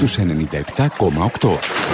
στους 97,8.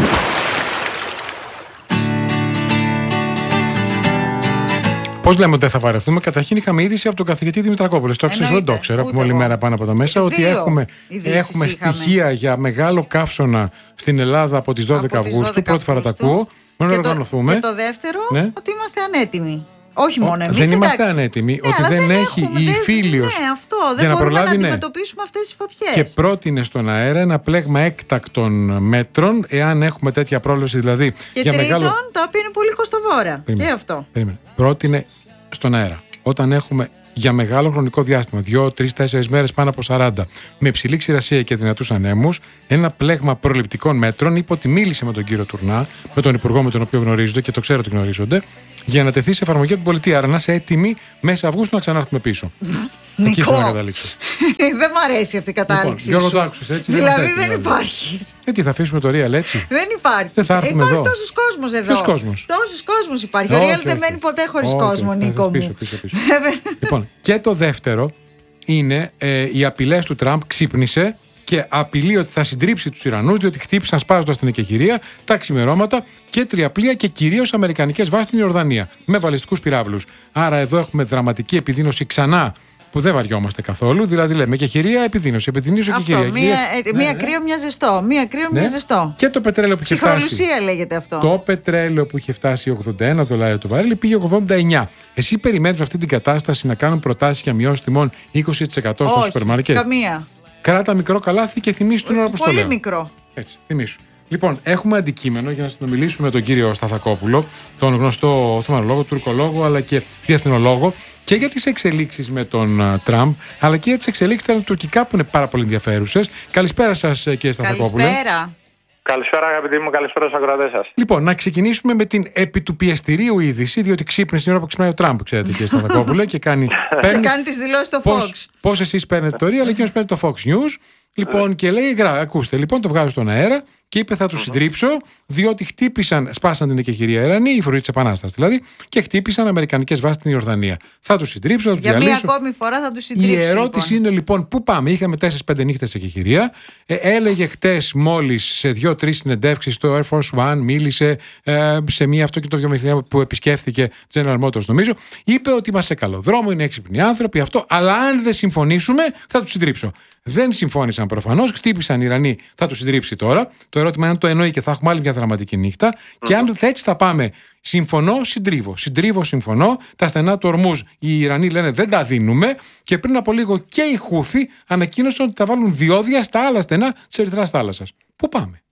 Πώς λέμε ότι δεν θα βαρεθούμε? Καταρχήν είχαμε είδηση από τον καθηγητή Δημητρακόπουλο. Το έξω δεν το ξέρω. Έχουμε όλη μέρα πάνω από τα μέσα ότι έχουμε στοιχεία για μεγάλο καύσωνα στην Ελλάδα από τις 12 Αυγούστου. Πρώτη φορά τα ακούω. Μόνο να οργανωθούμε. Και το δεύτερο, ότι είμαστε ανέτοιμοι. Όχι μόνο εμείς. Δεν είμαστε ανέτοιμοι, ότι δεν έχει η Ιφίλιος. Ναι, αυτό. Δεν μπορούμε να αντιμετωπίσουμε αυτές τις φωτιές. Και πρότεινε στον αέρα ένα πλέγμα έκτακτων μέτρων, εάν έχουμε τέτοια πρόληψη δηλαδή. Και για τρίτον, τα οποία είναι πολύ κοστοβόρα. Και αυτό. Πρότεινε στον αέρα, όταν έχουμε για μεγάλο χρονικό διάστημα, 2, 3, 4 μέρες πάνω από 40, με υψηλή ξηρασία και δυνατούς ανέμους, ένα πλέγμα προληπτικών μέτρων. Είπε ότι μίλησε με τον κύριο Τουρνά, με τον υπουργό με τον οποίο γνωρίζονται και το ξέρω ότι γνωρίζονται, για να τεθεί σε εφαρμογή από την πολιτεία. Άρα να είσαι έτοιμοι μέσα Αυγούστου να ξανάρθουμε πίσω. Εκεί θέλω να καταλήξω. Δεν μ' αρέσει αυτή η κατάληξη. Γιώργο, το άκουσες έτσι? Δηλαδή δεν υπάρχει. Τι θα αφήσουμε το Real έτσι? Δεν υπάρχει. Υπάρχει τόσος κόσμος εδώ. Ποιος κόσμος? Τόσος κόσμος υπάρχει. Ο Real δεν μένει ποτέ χωρίς κόσμο, Νίκο μου. Πίσω. Λοιπόν, και το δεύτερο είναι οι απειλές του Τραμπ. Ξύπνησε και απειλεί ότι θα συντρίψει τους Ιρανούς, διότι χτύπησαν σπάζοντας την εκεχηρία τα ξημερώματα και τριαπλοία και κυρίως αμερικανικές βάσεις στην Ιορδανία με βαλιστικούς πυράβλους. Άρα εδώ έχουμε δραματική επιδείνωση ξανά, που δεν βαριόμαστε καθόλου. Δηλαδή λέμε εκεχηρία, επιδείνωση, εκεχηρία. Μία κρύο, μια ζεστό. Μία κρύο, μια ζεστό. Και το πετρέλαιο που είχε φτάσει. Ψυχρολουσία λέγεται αυτό. Το πετρέλαιο που είχε φτάσει $81 το βαρέλι πήγε 89. Εσύ περιμένεις αυτή την κατάσταση να κάνουν προτάσεις για μειώσεις τιμών 20% στο σούπερ μάρκετ? Καμία. Κράτα μικρό καλάθι και θυμίσου την ώρα που στο λέω. Πολύ μικρό. Έτσι, θυμίσου. Λοιπόν, έχουμε αντικείμενο για να συνομιλήσουμε με τον κύριο Σταθακόπουλο, τον γνωστό Οθωμανολόγο, τουρκολόγο αλλά και διεθνολόγο, και για τις εξελίξεις με τον Τραμπ, αλλά και για τις εξελίξεις στα τουρκικά που είναι πάρα πολύ ενδιαφέρουσες. Καλησπέρα σας, κύριε Σταθακόπουλε. Καλησπέρα, αγαπητοί μου, καλησπέρα στους ακροατές σας. Λοιπόν, να ξεκινήσουμε με την επί του πιεστηρίου είδηση, διότι ξύπνησε την ώρα που ξυπνάει ο Τραμπ, ξέρετε, κύριε Σταθακόπουλε, και κάνει τις δηλώσεις στο Fox. Πώς εσείς παίρνετε το Real, αλλά εκείνος παίρνει το Fox News. Λοιπόν, και λέει, ακούστε, λοιπόν, το βγάζω στον αέρα και είπε θα του συντρίψω, διότι σπάσαν την εκεχηρία Ιρανοί, η φρουρή της Επανάστασης δηλαδή, και χτύπησαν αμερικανικές βάσεις στην Ιορδανία. Θα του συντρίψω, θα του διαλύσω. Για μία ακόμη φορά θα του συντρίψω. Η ερώτηση είναι λοιπόν, πού πάμε? Είχαμε 4-5 νύχτες εκεχηρία. Έλεγε χτες μόλις σε 2-3 συνεντεύξεις στο Air Force One, μίλησε σε μία αυτοκινητοβιομηχανία που επισκέφθηκε, General Motors νομίζω, είπε ότι είμαστε σε καλό δρόμο, είναι έξυπνοι άνθρωποι αυτό, αλλά αν δεν συμφωνήσουμε θα του συντρίψω. Δεν συμφώνησαν προφανώς, χτύπησαν οι Ιρανοί, θα του συντρίψει τώρα. Το ερώτημα είναι αν το εννοεί και θα έχουμε άλλη μια δραματική νύχτα. Και αν έτσι θα πάμε, συμφωνώ, συντρίβω. Συντρίβω, συμφωνώ. Τα στενά του Ορμούζ οι Ιρανοί λένε δεν τα δίνουμε. Και πριν από λίγο και οι Χούθοι ανακοίνωσαν ότι θα βάλουν διόδια στα άλλα στενά της Ερυθράς θάλασσας. Πού πάμε?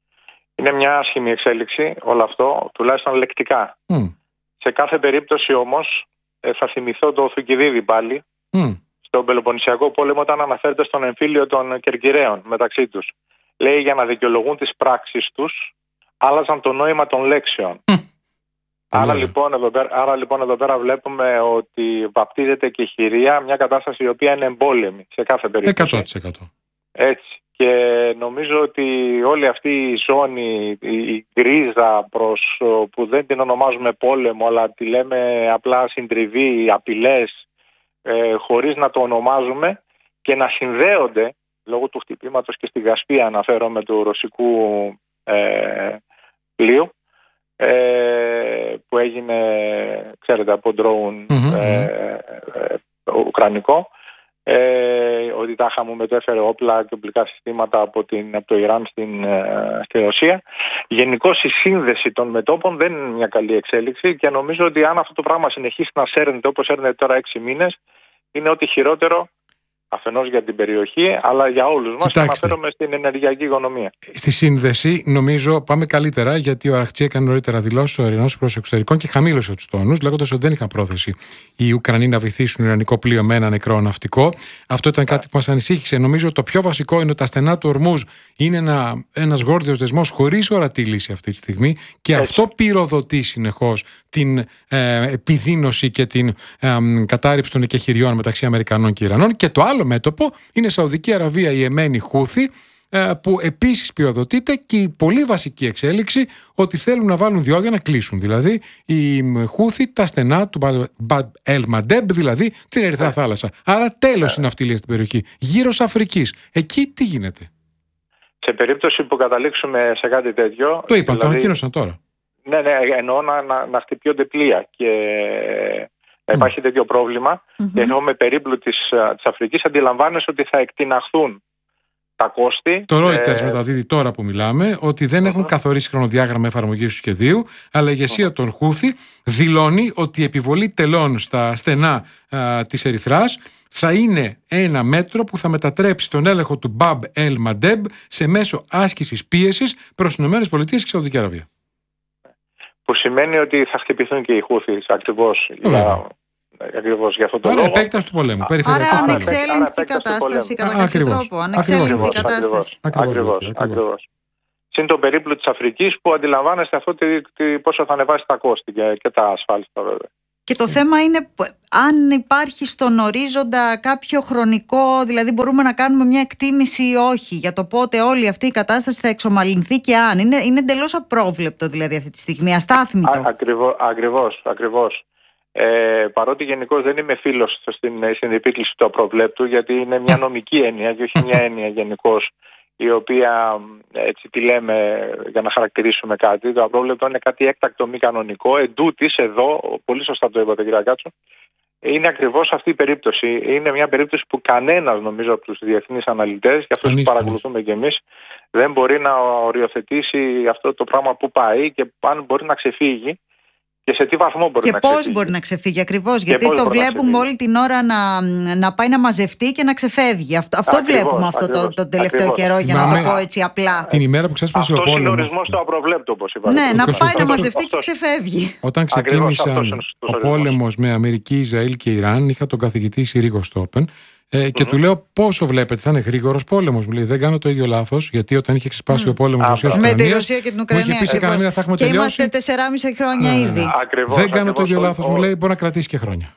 Είναι μια άσχημη εξέλιξη όλο αυτό, τουλάχιστον λεκτικά. Σε κάθε περίπτωση όμως θα θυμηθώ το Θουκυδίδη πάλι. Στον Πελοποννησιακό πόλεμο, όταν αναφέρεται στον εμφύλιο των Κερκυραίων μεταξύ τους. Λέει για να δικαιολογούν τις πράξεις τους, άλλαζαν το νόημα των λέξεων. Άρα λοιπόν εδώ πέρα βλέπουμε ότι βαπτίζεται εκεχηρία, μια κατάσταση η οποία είναι εμπόλεμη σε κάθε περίπτωση. 100%. Έτσι. Και νομίζω ότι όλη αυτή η ζώνη, η γκρίζα που δεν την ονομάζουμε πόλεμο, αλλά τη λέμε απλά συντριβή, απειλές, χωρίς να το ονομάζουμε, και να συνδέονται λόγω του χτυπήματος και στη Κασπία, αναφέρομαι, του ρωσικού πλοίου που έγινε, ξέρετε, από ντρόουν ουκρανικό, ότι τα είχαμε μετέφερε όπλα και οπλικά συστήματα από το Ιράν στη Ρωσία. Γενικώς η σύνδεση των μετώπων δεν είναι μια καλή εξέλιξη και νομίζω ότι αν αυτό το πράγμα συνεχίσει να σέρνεται όπως σέρνεται τώρα 6 μήνες, είναι ότι χειρότερο αφενός για την περιοχή, αλλά για όλους μας, και αναφέρομαι στην ενεργειακή οικονομία. Στη σύνδεση, νομίζω, πάμε καλύτερα, γιατί ο Αραχτσί έκανε νωρίτερα δηλώσεις ο Ιρανός Υπουργός Εξωτερικών και χαμήλωσε τους τόνους, λέγοντας ότι δεν είχαν πρόθεση οι Ουκρανοί να βυθίσουν ιρανικό πλοίο με ένα νεκρό ναυτικό. Αυτό ήταν κάτι που μας ανησύχησε. Νομίζω το πιο βασικό είναι ότι τα στενά του Ορμούζ είναι ένας γόρδιος δεσμός χωρίς ορατή λύση αυτή τη στιγμή, και αυτό πυροδοτεί συνεχώς την επιδείνωση και την κατάρριψη των εκεχηριών μεταξύ Αμερικανών και Ιρανών. Και το άλλο μέτωπο είναι Σαουδική Αραβία, η Εμένη Χούθη, που επίσης πυροδοτείται, και η πολύ βασική εξέλιξη ότι θέλουν να βάλουν διόδια να κλείσουν. Δηλαδή οι Χούθη τα στενά του Μπαμπ ελ Μαντέμπ, δηλαδή την Ερυθρά θάλασσα. Άρα τέλος η ναυτιλία στην περιοχή, γύρω Αφρικής. Εκεί τι γίνεται? Σε περίπτωση που καταλήξουμε σε κάτι τέτοιο. Το είπαν, το ανακοίνωσαν τώρα. Ναι, εννοώ να χτυπιόνται πλοία και να υπάρχει τέτοιο πρόβλημα. Και ενώ με περίπλου της Αφρικής αντιλαμβάνεσαι ότι θα εκτιναχθούν τα κόστη. Το Reuters μεταδίδει τώρα που μιλάμε ότι δεν έχουν καθορίσει χρονοδιάγραμμα εφαρμογής του σχεδίου, αλλά η ηγεσία των Χούθι δηλώνει ότι η επιβολή τελών στα στενά της Ερυθράς θα είναι ένα μέτρο που θα μετατρέψει τον έλεγχο του Μπαμπ Ελ Μαντέμπ σε μέσο άσκησης πίεσης προς τις ΗΠΑ και Σαουδική Αραβία. Που σημαίνει ότι θα χτυπηθούν και οι Χούθι ακριβώς για αυτό το λόγο. Άρα επέκταση του πολέμου. Άρα ανεξέλεγκτη κατάσταση κατά κάποιο τρόπο. Ανεξέλεγκτη κατάσταση. Ακριβώς. Συν το περίπλου της Αφρικής που αντιλαμβάνεστε αυτό πόσο θα ανεβάσει τα κόστη και τα ασφάλιστα βέβαια. Και το θέμα είναι αν υπάρχει στον ορίζοντα κάποιο χρονικό, δηλαδή μπορούμε να κάνουμε μια εκτίμηση ή όχι για το πότε όλη αυτή η κατάσταση θα εξομαλυνθεί και αν. Είναι εντελώς απρόβλεπτο δηλαδή αυτή τη στιγμή, αστάθμητο. Ακριβώς. Παρότι γενικώς δεν είμαι φίλος στην επίκληση του απροβλέπτου, γιατί είναι μια νομική έννοια και όχι μια έννοια γενικώς, η οποία έτσι τη λέμε για να χαρακτηρίσουμε κάτι. Το απρόβλεπτο είναι κάτι έκτακτο, μη κανονικό. Εντούτοις εδώ, πολύ σωστά το είπατε κύριε Κάτσο, είναι ακριβώς αυτή η περίπτωση. Είναι μια περίπτωση που κανένας, νομίζω, από τους διεθνείς αναλυτές, και αυτούς που παρακολουθούμε κι εμείς, δεν μπορεί να οριοθετήσει αυτό το πράγμα που πάει και αν μπορεί να ξεφύγει. Και σε τι βαθμό μπορεί να ξεφύγει. Και πώς μπορεί να ξεφύγει ακριβώς. Γιατί το βλέπουμε όλη την ώρα να πάει να μαζευτεί και να ξεφεύγει. Αυτό βλέπουμε το τελευταίο καιρό, για να το πω έτσι απλά. Την ημέρα που ξέσπασε ο πόλεμος. Αυτό είναι ο ορισμός του απροβλέπτου, όπως είπατε. Ναι, να πάει να μαζευτεί και ξεφεύγει. Όταν ξεκίνησαν ο πόλεμος με Αμερική, Ισραήλ και Ιράν, είχα τον καθηγητή Συρίγο Στόπεν. Και του λέω πόσο βλέπετε θα είναι γρήγορος πόλεμος. Μου λέει δεν κάνω το ίδιο λάθος, γιατί όταν είχε ξεσπάσει ο πόλεμος με τη Ρωσία και την Ουκρανία και είμαστε 4,5 χρόνια ήδη. Δεν κάνω το ίδιο λάθος, μου λέει, μπορεί να κρατήσει και χρόνια.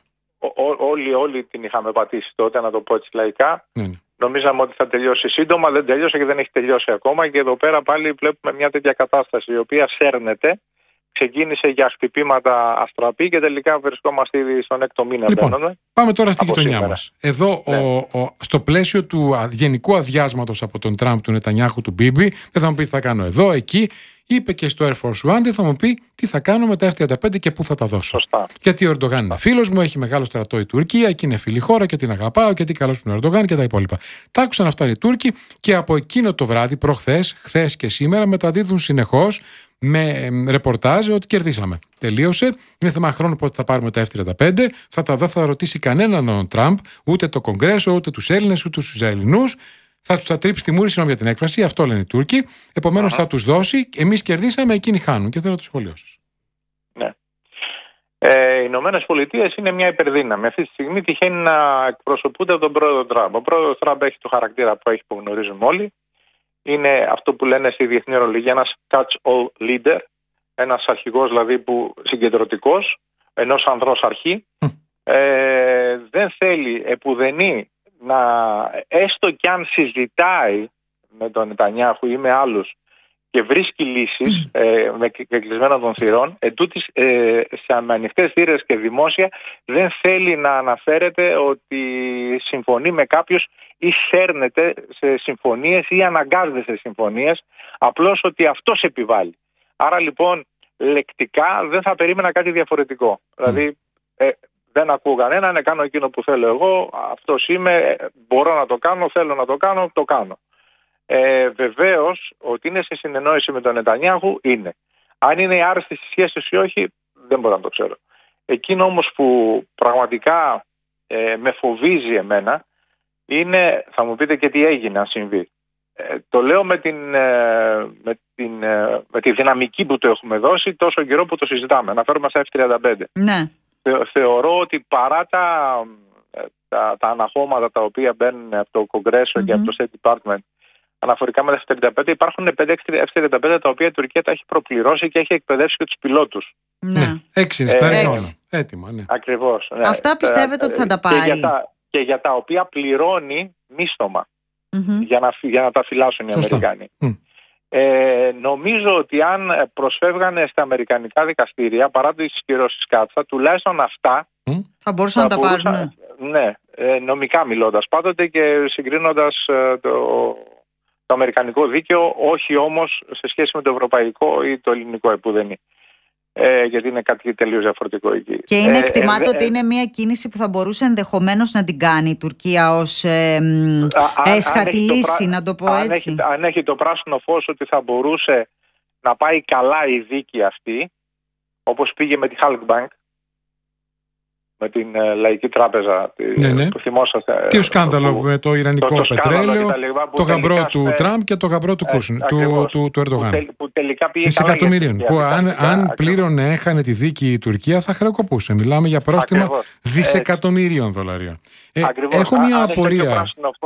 Όλοι την είχαμε πατήσει τότε, να το πω έτσι λαϊκά. Νομίζαμε ότι θα τελειώσει σύντομα, δεν τελειώσε και δεν έχει τελειώσει ακόμα. Και εδώ πέρα πάλι βλέπουμε μια τέτοια κατάσταση η οποία σέρνεται. Ξεκίνησε για χτυπήματα αστραπή και τελικά βρισκόμαστε ήδη στον έκτο μήνα. Λοιπόν, πάμε τώρα στη γειτονιά μας. Εδώ, στο πλαίσιο του γενικού αδειάσματος από τον Τραμπ, του Νετανιάχου, του Μπίμπι, δεν θα μου πει τι θα κάνω εδώ, εκεί. Είπε και στο Air Force One, δεν θα μου πει τι θα κάνω με τα F-35 και πού θα τα δώσω. Σωστά. Γιατί ο Ερντογάν είναι φίλος μου, έχει μεγάλο στρατό η Τουρκία και είναι φίλη χώρα και την αγαπάω και τι καλός είναι ο Ερντογάν και τα υπόλοιπα. Τα άκουσαν αυτά οι Τούρκοι και από εκείνο το βράδυ, προχθές, χθες και σήμερα, μεταδίδουν συνεχώς με ρεπορτάζ ότι κερδίσαμε. Τελείωσε. Είναι θέμα χρόνου πότε θα πάρουμε τα F-35. Δεν θα ρωτήσει κανέναν ο Τραμπ, ούτε το Κογκρέσο, ούτε τους Έλληνες, ούτε τους Ισραηλινούς. Θα τρύψει τη μούρη, συγγνώμη για την έκφραση, αυτό λένε οι Τούρκοι. Επομένως θα τους δώσει, εμείς κερδίσαμε, εκείνοι χάνουν. Και θέλω το σχόλιο σας. Ναι. Οι Ηνωμένες Πολιτείες είναι μια υπερδύναμη. Αυτή τη στιγμή τυχαίνει να εκπροσωπούνται από τον πρόεδρο Τραμπ. Ο πρόεδρος Τραμπ έχει το χαρακτήρα που έχει, που γνωρίζουμε όλοι. Είναι αυτό που λένε στη διεθνή ορολογία ένας catch-all leader, ένας αρχηγός δηλαδή που συγκεντρωτικός, ενός ανδρός αρχή. Δεν θέλει επουδενή να, έστω κι αν συζητάει με τον Νετανιάχου ή με άλλους και βρίσκει λύσεις με κλεισμένα των θυρών, ετούτοις σε ανοιχτές θύρες και δημόσια δεν θέλει να αναφέρεται ότι συμφωνεί με κάποιους ή σέρνεται σε συμφωνίες ή αναγκάζεται σε συμφωνίες, απλώς ότι αυτός επιβάλλει. Άρα λοιπόν λεκτικά δεν θα περίμενα κάτι διαφορετικό. Δηλαδή δεν ακούω κανέναν, κάνω εκείνο που θέλω εγώ, αυτός είμαι, μπορώ να το κάνω, θέλω να το κάνω, το κάνω. Βεβαίως ότι είναι σε συνεννόηση με τον Νετανιάχου, είναι. Αν είναι άρρωστες οι σχέσεις ή όχι, δεν μπορώ να το ξέρω. Εκείνο όμως που πραγματικά με φοβίζει εμένα είναι, θα μου πείτε και τι έγινε αν συμβεί. Το λέω με τη δυναμική που το έχουμε δώσει τόσο καιρό που το συζητάμε. Αναφέρομαι στα F-35. Ναι. Θεωρώ ότι παρά τα αναχώματα τα οποία μπαίνουν από το Κογκρέσο και από το State Department αναφορικά με τα F-35, υπάρχουν 5 F-35 τα οποία η Τουρκία τα έχει προπληρώσει και έχει εκπαιδεύσει και τους πιλότους. Ναι. 6 στα έτοιμα. Ναι. Ακριβώς. Ναι. Αυτά πιστεύετε ότι θα τα πάρει? Και για τα οποία πληρώνει μίστομα για να τα φυλάσσουν οι Αμερικάνοι. Νομίζω ότι αν προσφεύγανε στα αμερικανικά δικαστήρια παρά τις κυρώσεις κάτσα, τουλάχιστον αυτά θα μπορούσαν να τα πάρουν. Ναι, νομικά μιλώντας πάντοτε και συγκρίνοντας το αμερικανικό δίκαιο, όχι όμως σε σχέση με το ευρωπαϊκό ή το ελληνικό επουδενή. Γιατί είναι κάτι τελείως διαφορετικό εκεί. Και είναι εκτιμάται ότι είναι μια κίνηση που θα μπορούσε ενδεχομένως να την κάνει η Τουρκία ως έσχατη λύση, να το πω έτσι. Αν έχει το πράσινο φως ότι θα μπορούσε να πάει καλά η δίκη αυτή, όπως πήγε με τη Halkbank, με την Λαϊκή Τράπεζα που θυμόσαστε. Τι ο σκάνδαλο με το ιρανικό πετρέλαιο, το γαμπρό του Τραμπ και το γαμπρό του Ερντογάν. Που τελικά πήγε δισεκατομμυρίων. Που αν πλήρωνε, έχανε τη δίκη η Τουρκία, θα χρεοκοπούσε. Μιλάμε για πρόστιμα δισεκατομμυρίων δολαρίων. Έχω μια απορία.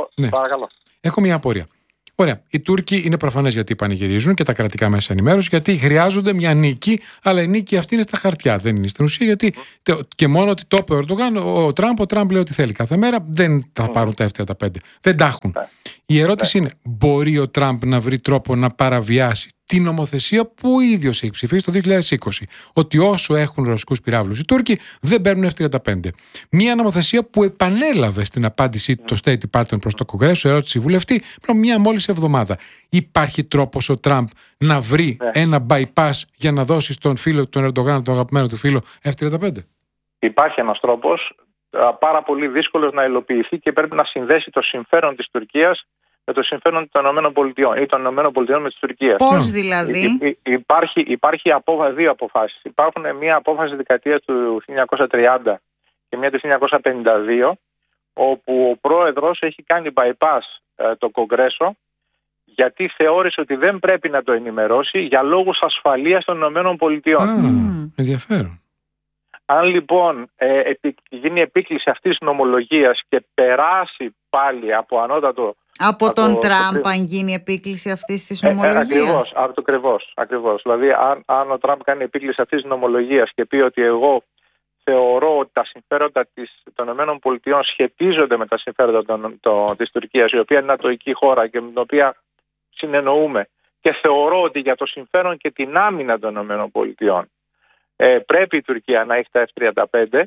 Έχω μια απορία. Ωραία. Οι Τούρκοι είναι προφανές γιατί πανηγυρίζουν και τα κρατικά μέσα ενημέρωση, γιατί χρειάζονται μια νίκη, αλλά η νίκη αυτή είναι στα χαρτιά. Δεν είναι στην ουσία, γιατί και μόνο ότι το είπε ο Ερντογάν, ο Τραμπ λέει ότι θέλει κάθε μέρα, δεν θα πάρουν τα F-35. Δεν τα έχουν. Η ερώτηση είναι, μπορεί ο Τραμπ να βρει τρόπο να παραβιάσει την νομοθεσία που ο ίδιος έχει ψηφίσει το 2020, ότι όσο έχουν ρωσικούς πυράβλους οι Τούρκοι δεν παίρνουν F-35. Μια νομοθεσία που επανέλαβε στην απάντησή του το State Department προς το Κογκρέσο, ερώτηση βουλευτή, πριν μια μόλις εβδομάδα. Υπάρχει τρόπος ο Τραμπ να βρει ένα bypass για να δώσει στον φίλο του Ερντογάν, τον αγαπημένο του φίλο, F-35? Υπάρχει ένας τρόπος, πάρα πολύ δύσκολος να υλοποιηθεί, και πρέπει να συνδέσει το συμφέρον της Τουρκίας με το συμφέρον των ΗΠΑ ή των ΗΠΑ με τη Τουρκία. Πώς δηλαδή? Υπάρχει δύο αποφάσεις. Υπάρχουν μια απόφαση δεκαετίας του 1930 και μια του 1952, όπου ο πρόεδρος έχει κάνει bypass το Κογκρέσο, γιατί θεώρησε ότι δεν πρέπει να το ενημερώσει για λόγους ασφαλείας των ΗΠΑ. Ενδιαφέρον. Αν λοιπόν γίνει επίκληση αυτής της νομολογίας και περάσει πάλι από ανώτατο. Από τον Τραμπ, αν γίνει επίκληση αυτής της νομολογίας. Ακριβώς. Δηλαδή, αν ο Τραμπ κάνει επίκληση αυτής της νομολογίας και πει ότι εγώ θεωρώ ότι τα συμφέροντα των ΗΠΑ σχετίζονται με τα συμφέροντα της Τουρκίας, η οποία είναι νατοϊκή χώρα και με την οποία συνεννοούμε, και θεωρώ ότι για το συμφέρον και την άμυνα των ΗΠΑ πρέπει η Τουρκία να έχει τα F-35.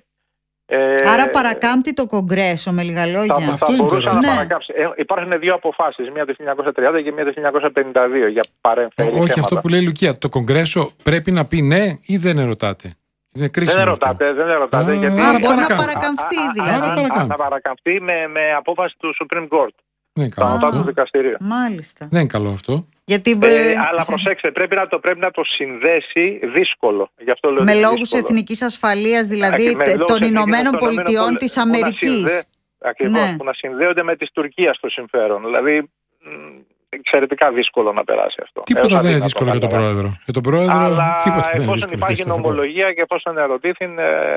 Άρα παρακάμπτει το Κογκρέσο, με λίγα λόγια. Θα μπορούσε να παρακάψει. Υπάρχουν δύο αποφάσεις, μία το 1930 και μία το 1952 για παρέμφερη. Όχι, αυτό που λέει η Λουκία, το Κογκρέσο πρέπει να πει ναι ή δεν ερωτάται? Είναι κρίσιμο. Δεν ερωτάται. Γιατί μπορεί να παρακαμφθεί δηλαδή. Να παρακαμφθεί με απόφαση του Supreme Court. Το ανώτατο δικαστήριο. Μάλιστα. Δεν είναι καλό αυτό. Αλλά προσέξτε, πρέπει να το συνδέσει δύσκολο. Γι' αυτό λέω με λόγους εθνικής ασφαλείας, δηλαδή των Ηνωμένων Πολιτειών της Αμερικής. Ακριβώς, που να συνδέονται με της Τουρκίας το συμφέρον. Δηλαδή, εξαιρετικά δύσκολο να περάσει αυτό. Τίποτα δεν είναι δύσκολο για τον Πρόεδρο. Για τον Πρόεδρο, αλλά τίποτα δεν είναι εφόσον υπάρχει νομολογία και εφόσον ερωτήθην,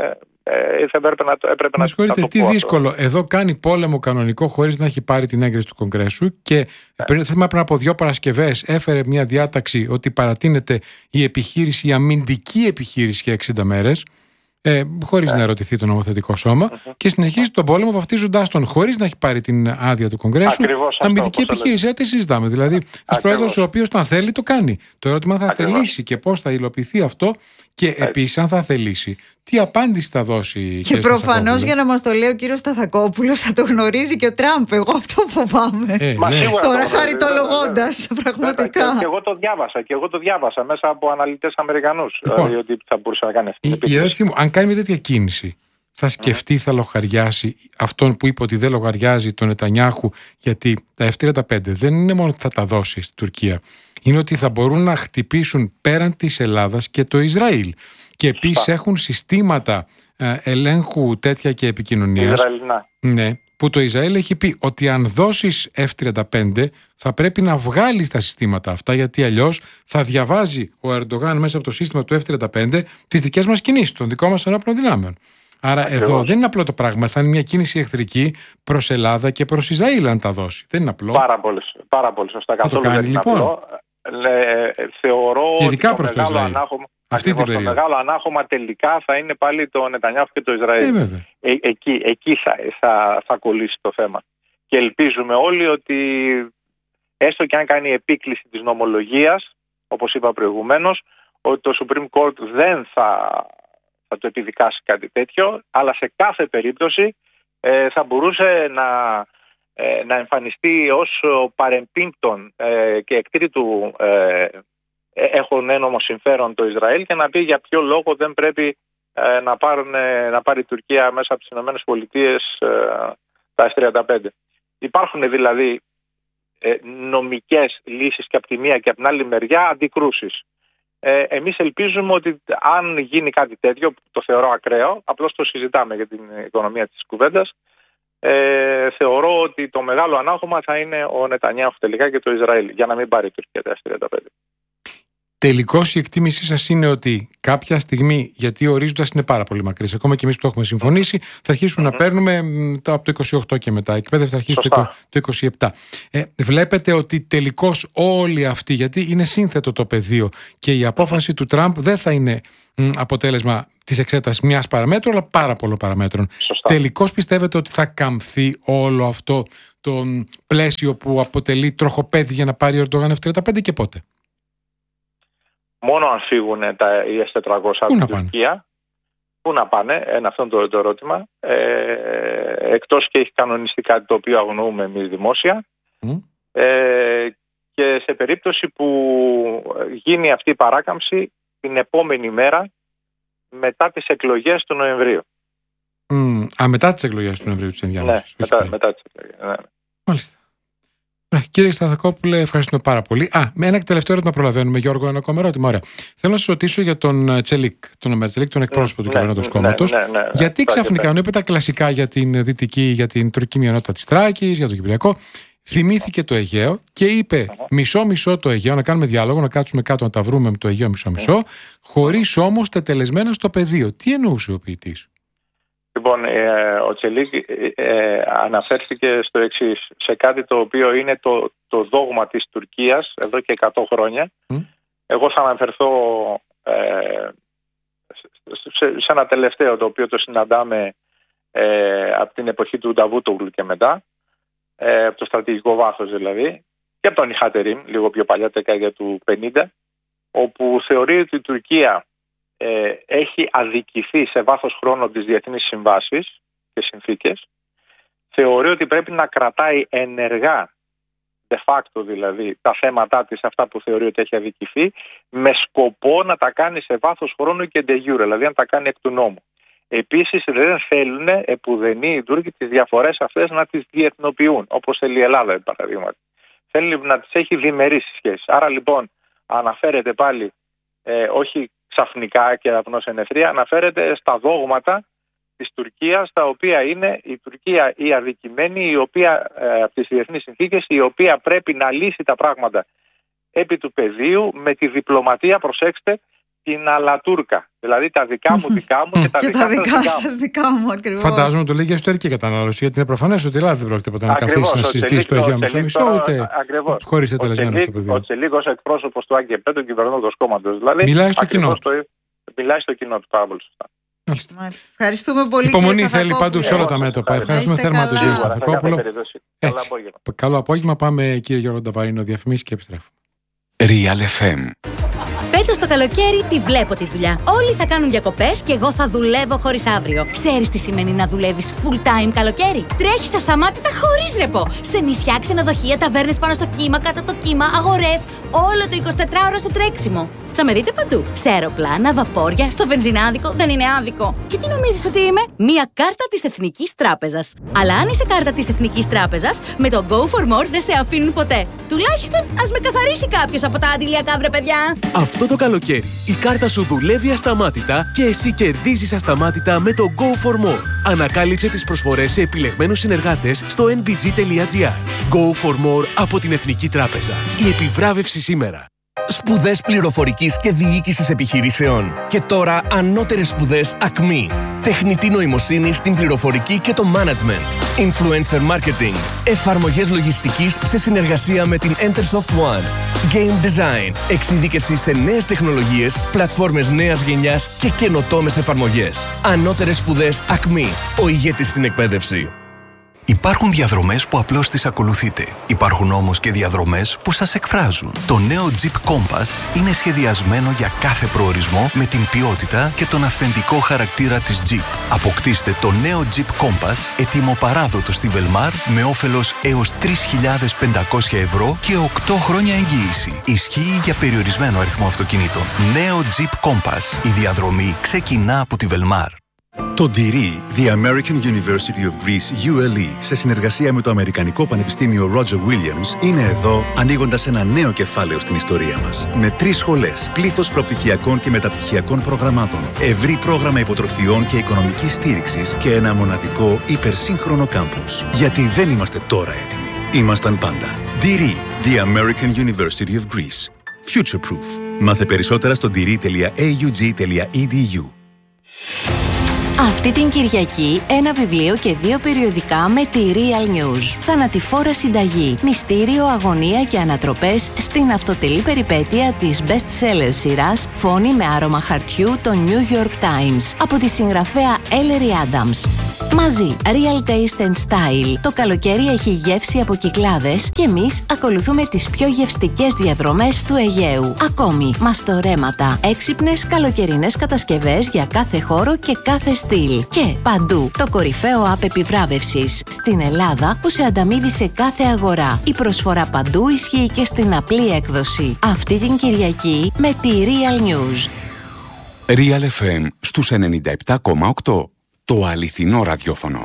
έπρεπε να το πει. Τι δύσκολο. Εδώ κάνει πόλεμο κανονικό χωρίς να έχει πάρει την έγκριση του Κογκρέσου, και πριν από 2 Παρασκευές έφερε μια διάταξη ότι παρατείνεται η επιχείρηση, η αμυντική επιχείρηση για 60 μέρες. Χωρίς να ερωτηθεί το νομοθετικό σώμα, και συνεχίζει τον πόλεμο βαφτίζοντάς τον χωρίς να έχει πάρει την άδεια του Κογκρέσου. Αμυντική επιχείρηση, τι συζητάμε? Δηλαδή, ένας πρόεδρος ο οποίος, αν θέλει, το κάνει. Το ερώτημα θα θελήσει και πώς θα υλοποιηθεί αυτό, και επίσης, αν θα θελήσει, τι απάντηση θα δώσει. Και προφανώς, για να μας το λέει ο κύριος Σταθακόπουλος, θα το γνωρίζει και ο Τραμπ. Εγώ αυτό φοβάμαι. Τώρα χαριτολογώντας, πραγματικά. Και εγώ το διάβασα μέσα από αναλυτές Αμερικανούς, ότι θα μπορούσε να κάνει αυτή. Η ερώτηση μου, αν κάνει μια τέτοια κίνηση, θα σκεφτεί, θα λογαριάσει αυτόν που είπε ότι δεν λογαριάζει τον Νετανιάχου, γιατί τα F-35 δεν είναι μόνο ότι θα τα δώσει στην Τουρκία, είναι ότι θα μπορούν να χτυπήσουν πέραν της Ελλάδας και το Ισραήλ. Και επίσης έχουν συστήματα ελέγχου τέτοια και επικοινωνίας. Ναι, που το Ισραήλ έχει πει ότι αν δώσεις F-35 θα πρέπει να βγάλεις τα συστήματα αυτά, γιατί αλλιώς θα διαβάζει ο Ερντογάν μέσα από το σύστημα του F-35 τις δικές μας κινήσεις, των δικών μας ενόπλων δυνάμεων. Άρα εδώ δεν είναι απλό το πράγμα. Θα είναι μια κίνηση εχθρική προς Ελλάδα και προς Ισραήλ, αν τα δώσει. Δεν είναι απλό. Πάρα πολύ σωστά. Θα το κάνει λοιπόν. Θεωρώ και ειδικά ότι το μεγάλο ανάχωμα τελικά θα είναι πάλι το Νετανιάχου και το Ισραήλ. Εκεί θα κολλήσει το θέμα. Και ελπίζουμε όλοι ότι, έστω και αν κάνει επίκληση της νομολογίας, όπως είπα προηγουμένως, ότι το Supreme Court δεν θα το επιδικάσει κάτι τέτοιο, αλλά σε κάθε περίπτωση θα μπορούσε να εμφανιστεί ως παρεμπίπτον και εκτρίτου έχουν ένομο συμφέρον το Ισραήλ και να πει για ποιο λόγο δεν πρέπει να πάρει η Τουρκία μέσα από τις ΗΠΑ τα F-35. Υπάρχουν δηλαδή νομικές λύσεις και από τη μία και από την άλλη μεριά αντικρούσεις. Εμείς ελπίζουμε ότι αν γίνει κάτι τέτοιο, που το θεωρώ ακραίο, απλώς το συζητάμε για την οικονομία της κουβέντας, θεωρώ ότι το μεγάλο ανάγχωμα θα είναι ο Νετανιάχου τελικά και το Ισραήλ, για να μην πάρει η Τουρκία τα F-35. Τελικώς η εκτίμησή σας είναι ότι κάποια στιγμή, γιατί ο ορίζοντας είναι πάρα πολύ μακρύς, ακόμα και εμείς που το έχουμε συμφωνήσει, θα αρχίσουμε να παίρνουμε από το 28 και μετά. Η εκπαίδευση θα αρχίσει το 27. Βλέπετε ότι τελικώς όλοι αυτοί, γιατί είναι σύνθετο το πεδίο και η απόφαση του Τραμπ δεν θα είναι αποτέλεσμα της εξέτασης μιας παραμέτρου, αλλά πάρα πολλών παραμέτρων. Τελικώς πιστεύετε ότι θα καμφθεί όλο αυτό το πλαίσιο που αποτελεί τροχοπέδι για να πάρει ο Ερντογάν F-35 και πότε? Μόνο αν φύγουν οι S-400 από την Τουρκία, πού να πάνε, αυτό είναι το ερώτημα. Εκτός και έχει κανονιστεί κάτι το οποίο αγνοούμε εμείς δημόσια. Και σε περίπτωση που γίνει αυτή η παράκαμψη την επόμενη μέρα μετά τις εκλογές του Νοεμβρίου. Μετά τις εκλογές του Νοεμβρίου της ενδιάμεσης. Ναι, μετά τις εκλογές. Ναι. Μάλιστα. Κύριε Σταθακόπουλε, ευχαριστούμε πάρα πολύ. Με ένα τελευταίο ερώτημα προλαβαίνουμε, Γιώργο, ένα ακόμα ερώτημα. Ωραία. Θέλω να σας ρωτήσω για τον Τσελίκ, τον εκπρόσωπο του κυβερνώντος κόμματος. Γιατί ξαφνικά, ενώ είπε τα κλασικά για την για την τουρκική μειονότητα της Θράκης, για το Κυπριακό, θυμήθηκε το Αιγαίο και είπε μισό-μισό το Αιγαίο, να κάνουμε διάλογο, να κάτσουμε κάτω να τα βρούμε με το Αιγαίο μισό-μισό, χωρίς όμως τετελεσμένα στο πεδίο. Τι εννοούσε ο ποιητής? Λοιπόν, ο Τσελίκ αναφέρθηκε στο εξής, σε κάτι το οποίο είναι το δόγμα της Τουρκίας εδώ και 100 χρόνια. Εγώ θα αναφερθώ σε ένα τελευταίο, το οποίο το συναντάμε από την εποχή του Νταβούτογλου και μετά, από το στρατηγικό βάθος δηλαδή, και από τον Ιχατερίμ, λίγο πιο παλιά, τη δεκαετία του 50, όπου θεωρεί ότι η Τουρκία έχει αδικηθεί σε βάθος χρόνου τις διεθνείς συμβάσεις και συνθήκες. Θεωρεί ότι πρέπει να κρατάει ενεργά, de facto δηλαδή, τα θέματά της, αυτά που θεωρεί ότι έχει αδικηθεί, με σκοπό να τα κάνει σε βάθος χρόνου και de jure, δηλαδή να τα κάνει εκ του νόμου. Επίσης δεν θέλουν επουδενή οι Τούρκοι τις διαφορές αυτές να τις διεθνοποιούν, όπως θέλει η Ελλάδα, παραδείγματι. Θέλει να τις έχει διμερείς σχέσεις. Άρα λοιπόν αναφέρεται πάλι, όχι ξαφνικά και απνός εν ευθρία, αναφέρεται στα δόγματα της Τουρκίας, τα οποία είναι η Τουρκία η αδικημένη, η οποία από τις διεθνείς συνθήκες, η οποία πρέπει να λύσει τα πράγματα επί του πεδίου με τη διπλωματία, προσέξτε, την αλατούρκα. Δηλαδή τα δικά μου δικά μου και τα δικά σας δικά μου. Ακριβώς. Φαντάζομαι το λέει για εσωτερική κατανάλωση, γιατί είναι προφανές ότι η Ελλάδα δεν πρόκειται ποτέ να καθίσει να συζητήσει το Αιγαίο μισό-μισό, ούτε χωρίς τετελεσμένο στο πεδίο. Ο Τσελίκ ως εκπρόσωπος του ΑΚΕΠ, του κυβερνώντος κόμματος, δηλαδή. Μιλάει στο κοινό. Μιλάει στο κοινό του, πάρα πολύ σωστά. Ευχαριστούμε πολύ. Υπομονή θέλει πάντως σε όλα τα μέτωπα. Ευχαριστούμε θερμά τον κύριο Σταθακόπουλο. Καλό απόγευμα. Πάμε, κύριε Γιώργο Νταβαρίνο, διαφημίσεις και επιστρέφουμε. Real FM. Φέτος το καλοκαίρι τη βλέπω τη δουλειά. Όλοι θα κάνουν διακοπές και εγώ θα δουλεύω χωρίς αύριο. Ξέρεις τι σημαίνει να δουλεύεις full time καλοκαίρι? Τρέχεις ασταμάτητα χωρίς ρεπό. Σε νησιά, ξενοδοχεία, ταβέρνες πάνω στο κύμα, κάτω από το κύμα, αγορές. Όλο το 24ωρο στο τρέξιμο. Θα με δείτε παντού. Σε αεροπλάνα, βαπόρια, στο βενζινάδικο. Δεν είναι άδικο. Και τι νομίζεις ότι είμαι? Μία κάρτα της Εθνικής Τράπεζας. Αλλά αν είσαι κάρτα της Εθνικής Τράπεζας, με το Go for More δεν σε αφήνουν ποτέ. Τουλάχιστον ας με καθαρίσει κάποιος από τα αντιλιακά, βρε παιδιά. Αυτό το καλοκαίρι η κάρτα σου δουλεύει ασταμάτητα και εσύ κερδίζεις ασταμάτητα με το Go for More. Ανακάλυψε τις προσφορές σε επιλεγμένους συνεργάτες στο nbg.gr. Go for More από την Εθνική Τράπεζα. Η επιβράβευση σήμερα. Σπουδές πληροφορικής και διοίκησης επιχειρήσεων. Και τώρα ανώτερες σπουδές ΑΚΜΗ. Τεχνητή νοημοσύνη στην πληροφορική και το management. Influencer marketing. Εφαρμογές λογιστικής σε συνεργασία με την Entersoft One. Game design. Εξειδίκευση σε νέες τεχνολογίες, πλατφόρμες νέας γενιάς και καινοτόμες εφαρμογές. Ανώτερες σπουδές ΑΚΜΗ. Ο ηγέτης στην εκπαίδευση. Υπάρχουν διαδρομές που απλώς τις ακολουθείτε. Υπάρχουν όμως και διαδρομές που σας εκφράζουν. Το νέο Jeep Compass είναι σχεδιασμένο για κάθε προορισμό με την ποιότητα και τον αυθεντικό χαρακτήρα της Jeep. Αποκτήστε το νέο Jeep Compass έτοιμο παράδοτο στη Velmar με όφελος έως 3.500 ευρώ και 8 χρόνια εγγύηση. Ισχύει για περιορισμένο αριθμό αυτοκινήτων. Νέο Jeep Compass. Η διαδρομή ξεκινά από τη Velmar. Το DIRI, The American University of Greece, ULE, σε συνεργασία με το Αμερικανικό Πανεπιστήμιο Roger Williams, είναι εδώ ανοίγοντας ένα νέο κεφάλαιο στην ιστορία μας. Με 3 σχολές, πλήθος προπτυχιακών και μεταπτυχιακών προγραμμάτων, ευρύ πρόγραμμα υποτροφιών και οικονομικής στήριξης και ένα μοναδικό υπερσύγχρονο κάμπους. Γιατί δεν είμαστε τώρα έτοιμοι. Ήμασταν πάντα. DIRI, The American University of Greece. Future-proof. Μάθε περισσότερα στο diri.aug.edu. Αυτή την Κυριακή, ένα βιβλίο και 2 περιοδικά με τη Real News. Θανατηφόρα συνταγή, μυστήριο, αγωνία και ανατροπές στην αυτοτελή περιπέτεια της best-seller σειράς «Φόνοι με άρωμα χαρτιού» των New York Times από τη συγγραφέα Ellery Adams. Μαζί, Real Taste and Style. Το καλοκαίρι έχει γεύση από Κυκλάδες και εμείς ακολουθούμε τις πιο γευστικές διαδρομές του Αιγαίου. Ακόμη, μαστορέματα, έξυπνες καλοκαιρινές κατασκευές για κάθε χώρο και κάθε στυλ. Και παντού, το κορυφαίο app επιβράβευσης στην Ελλάδα που σε ανταμείβει σε κάθε αγορά. Η προσφορά παντού ισχύει και στην απλή έκδοση. Αυτή την Κυριακή με τη Real News. Real FM στους 97,8. Το αληθινό ραδιόφωνο.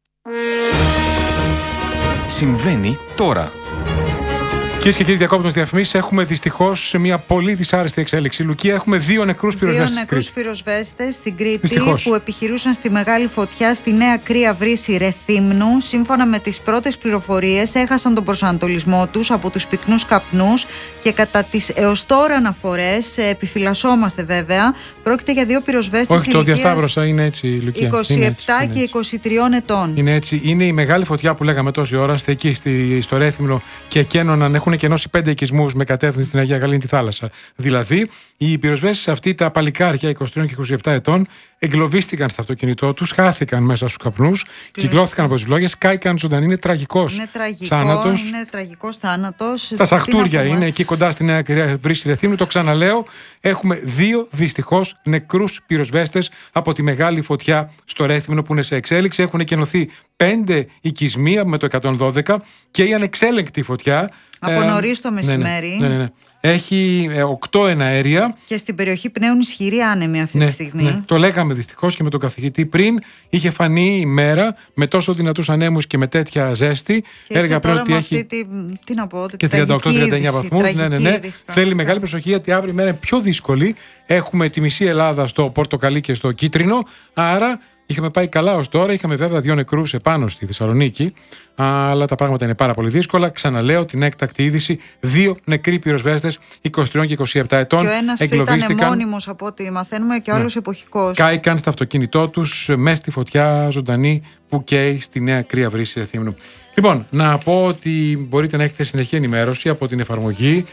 Συμβαίνει τώρα. Κυρίες και κύριοι, διακόπτουμε τις διαφημίσεις. Έχουμε δυστυχώς μια πολύ δυσάρεστη εξέλιξη. Λουκία, έχουμε 2 νεκρούς πυροσβέστες. 2 νεκρούς πυροσβέστες στην Κρήτη δυστυχώς, που επιχειρούσαν στη μεγάλη φωτιά στη Νέα Κρία Βρύση Ρεθύμνου. Σύμφωνα με τις πρώτες πληροφορίες, έχασαν τον προσανατολισμό τους από τους πυκνούς καπνούς και κατά τις έως τώρα αναφορές, επιφυλασσόμαστε βέβαια, πρόκειται για 2 πυροσβέστες. Όχι, το διασταύρωσα, είναι έτσι, Λουκία. 27 και 23 ετών. Είναι έτσι. Είναι η μεγάλη φωτιά που λέγαμε τόση ώρα. Εκεί στο Ρέθυμνο και εκένωναν, έχουν εκενώσει 5 οικισμούς με κατεύθυνση στην Αγία Γαλήνη τη θάλασσα. Δηλαδή, οι πυροσβέστες αυτοί, τα παλικάρια 23 και 27 ετών, εγκλωβίστηκαν στο αυτοκίνητό τους, χάθηκαν μέσα στους καπνούς, κυκλώθηκαν από τις βλόγες, κάηκαν ζωντανοί. Είναι τραγικός θάνατος. Είναι τραγικός θάνατος. Τα σαχτούρια είναι εκεί κοντά στη Νέα Κρία Βρύση Ρεθύμνου. Το ξαναλέω, έχουμε 2 δυστυχώς νεκρούς πυροσβέστες από τη μεγάλη φωτιά στο Ρέθυμνο που είναι σε εξέλιξη. Έχουν εκενωθεί 5 οικισμοί με το 112 και η ανεξέλεγκτη φωτιά. Από νωρίς το μεσημέρι. Ναι. Έχει 8 εναέρια. Και στην περιοχή πνέουν ισχυροί άνεμοι αυτή τη στιγμή. Ναι. Το λέγαμε δυστυχώς και με τον καθηγητή πριν. Είχε φανεί η μέρα με τόσο δυνατούς ανέμους και με τέτοια ζέστη. Έλεγα πριν ότι έχει. Τι να πω, και 38-39 βαθμούς. Ναι. Θέλει μεγάλη προσοχή γιατί αύριο η μέρα είναι πιο δύσκολη. Έχουμε τη μισή Ελλάδα στο πορτοκαλί και στο κίτρινο. Άρα. Είχαμε πάει καλά ως τώρα, είχαμε βέβαια 2 νεκρούς επάνω στη Θεσσαλονίκη, αλλά τα πράγματα είναι πάρα πολύ δύσκολα. Ξαναλέω την έκτακτη είδηση: 2 νεκροί πυροσβέστες 23 και 27 ετών. Και ο ένας ήταν μόνιμος από ό,τι μαθαίνουμε και ο άλλος εποχικός. Κάηκαν στο αυτοκίνητό τους μέσα στη φωτιά ζωντανή που καίει στη Νέα Κρία Βρύση Ρεθύμνου. Λοιπόν, να πω ότι μπορείτε να έχετε συνεχή ενημέρωση από την εφαρμογή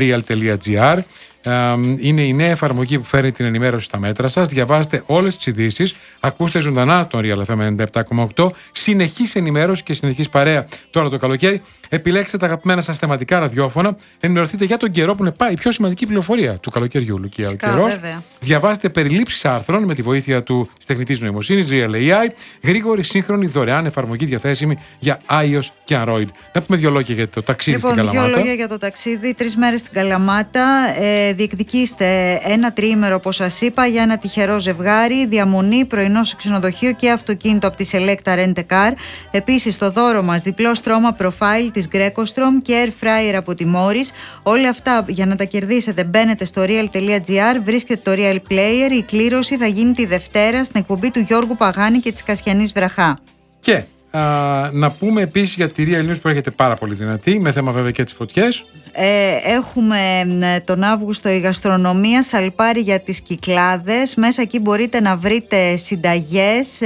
real.gr. Είναι η νέα εφαρμογή που φέρνει την ενημέρωση στα μέτρα σας. Διαβάστε όλες τις ειδήσεις. Ακούστε ζωντανά τον Real FM 97,8. Συνεχής ενημέρωση και συνεχής παρέα τώρα το καλοκαίρι. Επιλέξτε τα αγαπημένα σας θεματικά ραδιόφωνα. Ενημερωθείτε για τον καιρό που είναι η πιο σημαντική πληροφορία του καλοκαιριού. Λουκία, ο καιρός. Διαβάστε περιλήψεις άρθρων με τη βοήθεια της τεχνητής νοημοσύνης Real AI. Γρήγορη, σύγχρονη, δωρεάν εφαρμογή διαθέσιμη για iOS και Android. Να πούμε 2 λόγια για το ταξίδι στην Καλαμάτα. 2 λόγια για το ταξίδι. 3 μέρες στην Καλαμάτα. Διεκδικήστε ένα τριήμερο, όπως σας είπα, για ένα τυχερό ζευγάρι, διαμονή, πρωινό σε ξενοδοχείο και αυτοκίνητο από τη Selecta Rent a Car. Επίσης, το δώρο μας διπλό στρώμα profile της Grecostrom και air fryer από τη Morris. Όλα αυτά για να τα κερδίσετε μπαίνετε στο real.gr, βρίσκετε το Real Player. Η κλήρωση θα γίνει τη Δευτέρα στην εκπομπή του Γιώργου Παγάνη και της Κασιανής Βραχά. Και να πούμε επίσης για τη Real News που έρχεται πάρα πολύ δυνατή, με θέμα βέβαια και τις φωτιές. Έχουμε τον Αύγουστο η γαστρονομία σαλπάρει για τις Κυκλάδες. Μέσα εκεί μπορείτε να βρείτε συνταγές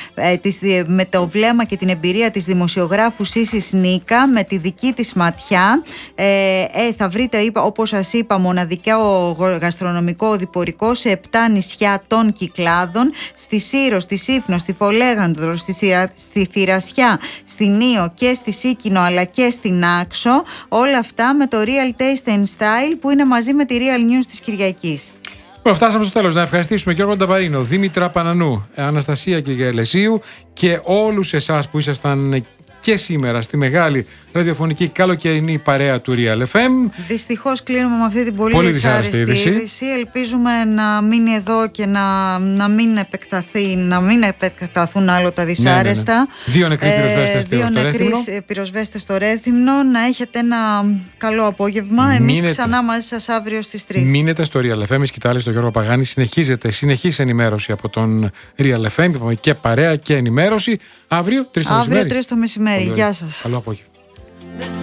με το βλέμμα και την εμπειρία της δημοσιογράφου Σίσης Νίκα, με τη δική της ματιά. Θα βρείτε, όπως σας είπα, μοναδικό γαστρονομικό οδηπορικό σε 7 νησιά των Κυκλάδων, στη Σύρο, στη Σύφνο, στη Φολέγανδρο, στη Θηρασία, κρασιά στην Ήο και στη Σίκινο αλλά και στην Άξο. Όλα αυτά με το Real Taste and Style που είναι μαζί με τη Real News της Κυριακής. Φτάσαμε στο τέλος. Να ευχαριστήσουμε Γιώργο Νταβαρίνο, Δήμητρα Πανανού, Αναστασία Κυριακελεσίου και όλους εσάς που ήσασταν και σήμερα στη μεγάλη ραδιοφωνική καλοκαιρινή παρέα του Real FM. Δυστυχώς κλείνουμε με αυτή την πολύ δυσάρεστη είδηση. Ελπίζουμε να μείνει εδώ και να μην επεκταθούν άλλο τα δυσάρεστα. Δύο νεκροί πυροσβέστες στο Ρέθυμνο. Να έχετε ένα καλό απόγευμα. Εμείς ξανά μαζί σας αύριο στις 3. Μείνετε στο Real FM. Η σκητάλη στο Γιώργο Παγάνη. Συνεχής ενημέρωση από τον Real FM. Και παρέα και ενημέρωση. Αύριο 3 το μεσημέρι. Γεια σας. Καλό απόγευμα.